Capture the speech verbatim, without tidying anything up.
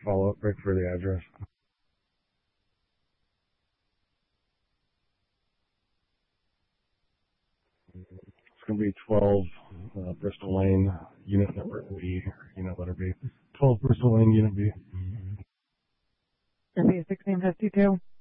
follow-up break for the address. It's going to be twelve uh, Bristol Lane, unit number B, unit letter B. twelve Bristol Lane, unit B. It'll be sixteen fifty-two.